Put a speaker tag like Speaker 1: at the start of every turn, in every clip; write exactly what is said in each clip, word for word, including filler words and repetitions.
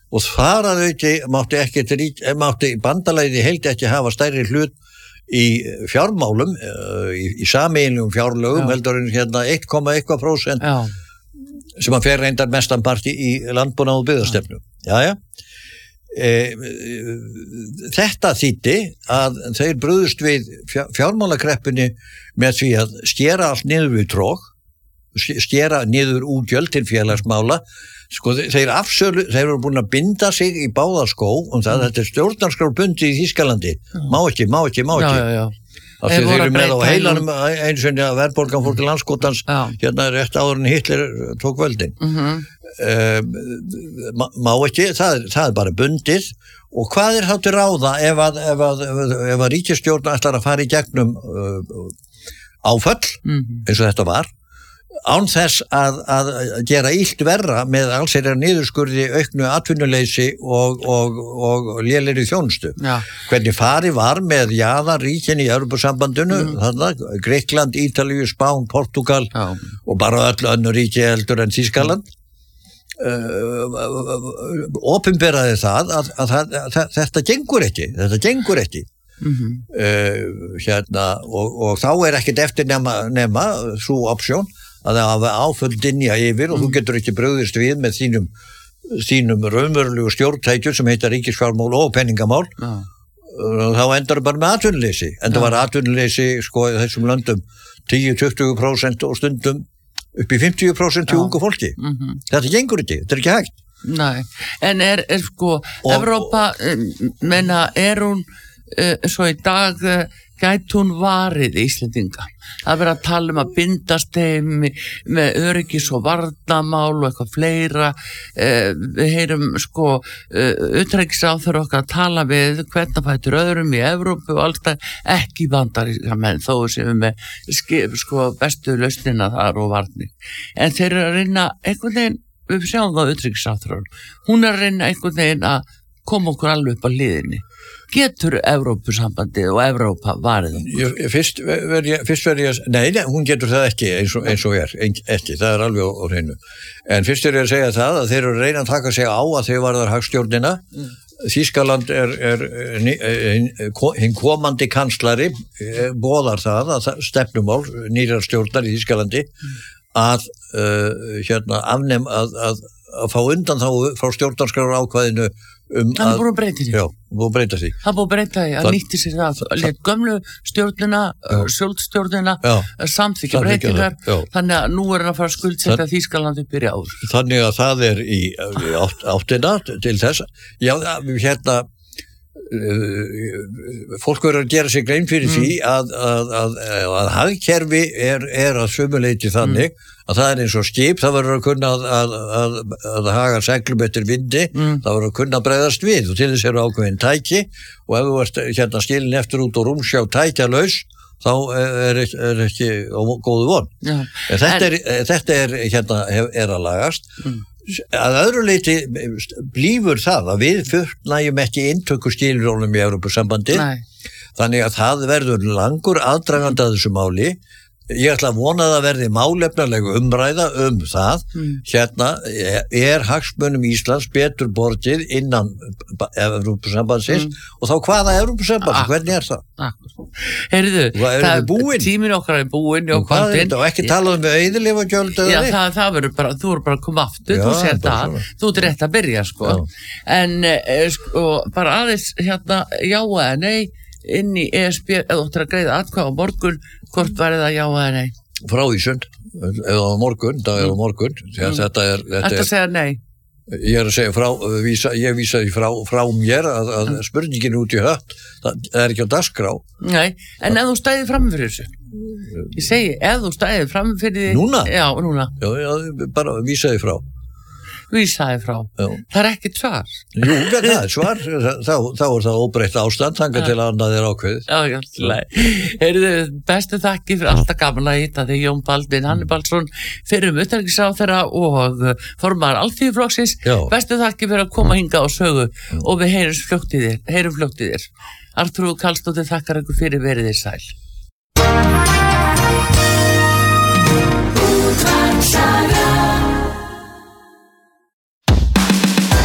Speaker 1: og þar að auki mátti ekki mátti bandalagið heilt ekki hafa stærri hlut í fjármálum í, í sameiginlegum fjárlögum já. heldur en hérna eitt komma eitthvað prósent sem að fer reyndar mestan parti í landbúnað og byggðastefnu. Já, já. E, þetta þýddi að þeir brugðust við fjármálakreppunni með því að skera allt niður við tróg, skera niður útgjöld til félagsmála. Sko, þeir afsölu, þeir eru búin að binda sig í báða skó og það, mm. þetta er stjórnarskrárbundi í Þýskalandi. Mm. Má ekki, má ekki, má ekki.
Speaker 2: Já, já, já.
Speaker 1: Af því þeir eru með á heilanum eins og að verðbólgan fór til landskotans hérna rétt áður en Hitler tók völdin. Mm-hmm. um, má, má ekki, það, það er bara bundið og hvað er þá til ráða ef að, ef að, ef að, ef að ríkisstjórn ætlar að fara í gegnum uh, áföll mm-hmm. eins og þetta var án þess að, að gera illt verra með allsherjar niðurskurði, auknu atvinnuleysi og, og, og lélegri þjónustu. Já. Hvernig fari var með jaðarríkin í Evrópusambandinu, mm. þarna, Grikkland, Ítalíu, Spán, Portugal Já. Og bara öll önnur ríki heldur en Þýskaland. Uh, opinberaði það að, að, að, að, að þetta gengur ekki, þetta gengur ekki. Mm-hmm. Uh, hérna, og, og þá er ekkert eftir nema, nema svo option að það hafa áföll dynja yfir mm. og þú getur ekki brugðist við með þínum, þínum raunverulegu stjórntækjum sem heita ríkisfjármál og penningamál ja. Þá endar bara með atvinnuleysi en það ja. Var atvinnuleysi sko í þessum löndum tíu til tuttugu prósent og stundum upp í fimmtíu prósent til ja. Ungu fólki mm-hmm. Þetta gengur ekki, þetta er ekki hægt
Speaker 2: Nei, en er, er sko og, Evrópa, menna, er hún uh, svo í dag uh, gæti hún varið Íslendinga að vera að tala um að bindast þeim með öryggis og varnarmál og eitthvað fleira eh, við heyrum sko eh, utanríkisráðherra okkar að tala við hvernig fætur öðrum í Evrópu og allt það ekki bandaríska menn þó sem við með skip, sko bestu lausnina þar og varning en þeir eru að reyna einhvern veginn við sjáum það utanríkisráðherra hún er að reyna einhvern veginn að koma okkur alveg upp á liðinni Getur Evrópusambandið og Evrópa varið?
Speaker 1: Ég, fyrst verð ég, fyrst verð ég, nei, nei, hún getur það ekki eins og, eins og er, ekki, það er alveg á, á hreinu. En fyrst er ég að segja það að þeir eru að reyna að taka sig á að þeir varðar hagstjórnina. Mm. Þýskaland er, er, er hinn komandi kanslari boðar það að stefnumál nýrar stjórnar í Þýskalandi að uh, hérna afnem að, að, að fá undan þá frá stjórnarskrár ákvæðinu Um
Speaker 2: hann er búin að breyta því.
Speaker 1: Já, búin að breyta því.
Speaker 2: Hann búin að breyta því, að nýtti sér það, létt gömlu stjórnina, sjóldstjórnina, samþykja breytingar, þannig að nú er hann að fara að skuldsetja Þýskaland upp í rjáður.
Speaker 1: Þannig að það er í, í átt, áttina til þess. Já, hérna, uh, fólk verður að gera sig grein fyrir mm. því að, að, að, að, að hagkerfi er, er að sumuleyti þannig mm. að það er eins og skip, það verður að kunna að, að, að, að haga seglum eftir vindi, mm. það verður að kunna að bregðast við og til þess eru ákveðin tæki og ef þú ert hérna skilin eftir út og rúmsjá tækjalaus, þá er, er ekki góðu von. Ja. En þetta er, þetta er, hérna, er að lagast. Mm. Að öðru leyti blífur það að við fullnægjum ekki inntöku skilurólum í Evrópusambandi, þannig að það verður langur aðdragandi að þessu máli. Ég ætla að vona að það verði málefnalega umræða um það mm. hérna er hagsmunum Íslands betur borgið innan Evrópusambandsins mm. og þá hvaða Evrópusambands, ah. hvernig er það?
Speaker 2: Ah. Heyrðu, tíminn okkar er búinn og,
Speaker 1: og ekki tala um eyðilífagjöld
Speaker 2: Já, það, það verður bara, þú verður bara að koma aftur, Já, þú sér það, þú ert rétt að byrja sko, Já. En eh, sko, bara aðeins hérna, já eða nei inn í E S B, eða þú ættir að greiða atkvæða á morgun, hvort væri það já eða nei?
Speaker 1: Frá í sund, eða á morgun, það er á morgun, mm. þetta er...
Speaker 2: Þetta er, segja nei?
Speaker 1: Ég er að segja frá, vísa, ég vísa því frá, frá mér að, að mm. spurningin út í hött, það er ekki á dagskrá.
Speaker 2: Nei, en ef þú stæðir fram fyrir þessu? Ég segi, ef þú stæðir fram fyrir...
Speaker 1: Núna?
Speaker 2: Já, núna.
Speaker 1: Já, já, bara vísa því frá.
Speaker 2: Vísaði frá. Já. Það er ekkert svar.
Speaker 1: Jú, það er svar. Þá, þá er það óbreytt ástand, þangað til annað er ákveðið.
Speaker 2: Já, já, heyrðu, bestu þakki fyrir alltaf gaman að hitta þig, Jón Baldvin Hannibalsson, fyrir um utanríkisráðherra og formaður Alþýðuflokksins. Bestu þakki fyrir að koma hingað á sögu já. Og við heyrum fljótt í þér, heyrum fljótt í þér. Arnþrúður Karlsdóttir þakkar ykkur fyrir verið þér sæl.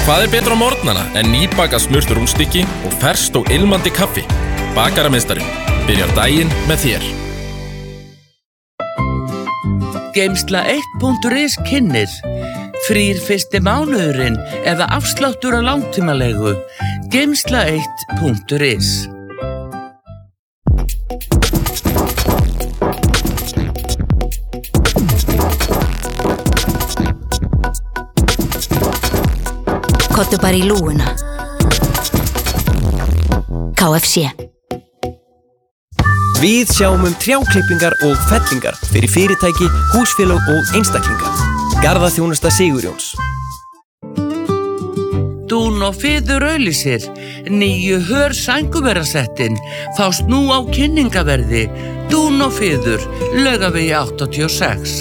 Speaker 3: Hvað er betra á morgnana en nýbakað smurt rúnstykki og ferskt og ilmandi kaffi? Bakarameistarinn byrjar daginn með þér.
Speaker 2: Geimsla eitt punktur is kynnir frýr fyrsti mánuðurinn eða afsláttur á langtímalegu. Geimsla eitt punktur is.
Speaker 4: Kottu bara í lúuna. K F C.
Speaker 5: Við sjáum um trjáklippingar og fellingar fyrir fyrirtæki, húsfélög og einstaklinga. Garðaþjónusta Sigurjóns.
Speaker 2: Dún og Fiður auglýsir nýju hör sænguverasettin fást nú á kynningaverði. Dún og Fiður, Laugavegi áttatíu og sex.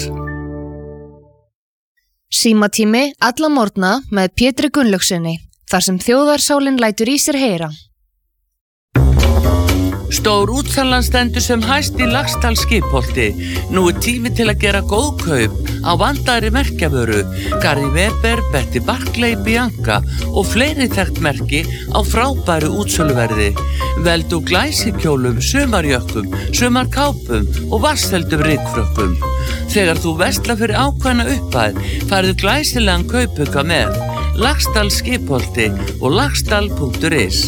Speaker 6: Símatími alla morgna með Pétri Gunnlaugsssyni, þar sem þjóðarsálin lætur í sér heyra.
Speaker 2: Stór útsalan stendur sem hæst í Laxdal skipholti. Nú er tími til að gera góð kaup á vandaðri merkjavöru. Garði Weber, Betty Barclay, Bianca og fleiri þekkt merki á frábæru útsöluverði. Veldu glæsikjólum, sumarjökkum, sumarkápum og vatnsfeldum rykfrökkum. Þegar þú verslar fyrir ákveðna upphæð, færðu glæsilegan kaupauka með Laxdal skipholti og laxdal punktur is.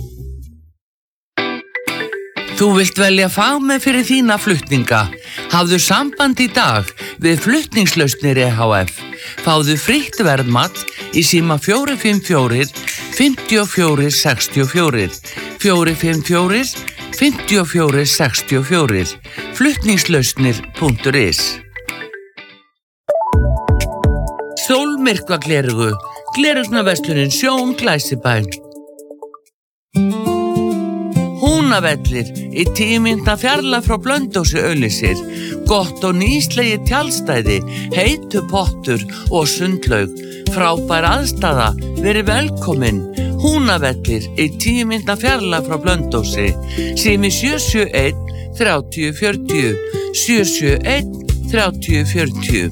Speaker 2: Þú vilt velja fagmenn fyrir þína flutninga. Hafðu samband í dag við Flutningslausnir E H F. Fáðu frítt verðmat í síma fjögur fimm fjögur, fimm fjögur sex fjögur, fjögur fimm fjögur, fimm fjögur sex fjögur, flutningslausnir punktur is. Sólmyrkva glerugu, glerugnaverslunin Sjón Glæsibæ. Húnavellir í tíu mínútna fjarlægð frá Blönduósi auglýsir. Gott og nýslegi tjaldstæði, heitu pottur og sundlaug. Frábær aðstaða, verið velkomin. Húnavellir í tíu mínútna fjarlægð frá Blönduósi. Sími sjö sjö einn, þrjátíu fjörutíu, sjö sjö einn, þrjátíu fjörutíu.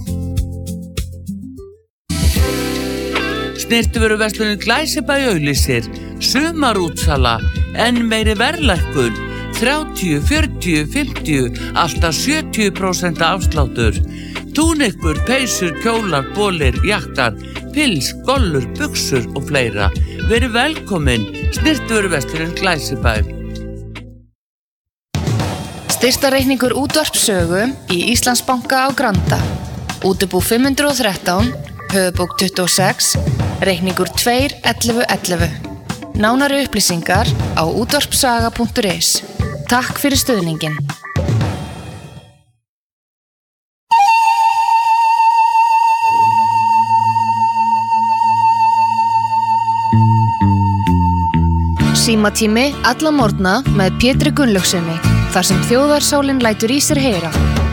Speaker 2: Snyrtivöruverslunin Glæsibæ auglýsir. Sumarútsala, enn meiri verðlækkun, þrjátíu, fjörutíu, fimmtíu, alltaf sjötíu prósent afsláttur. Túnikkur, peysur, kjólar, bolir, jaktar, pils, gollur, buxur og fleira. Verið velkomin, snyrtivöruverslunin Glæsibæ.
Speaker 6: Styrktarreikningur útvarpssögu í Íslandsbanka á Granda. Útibú fimm hundruð og þrettán, höfuðbók tuttugu og sex, reikningur tveir ellefu ellefu. Nánari upplýsingar á útvarpssaga punktur is. Takk fyrir stuðningin. Símatími alla morgna með Pétri Gunnlaugsssyni, þar sem þjóðarsálin lætur í sér heyra.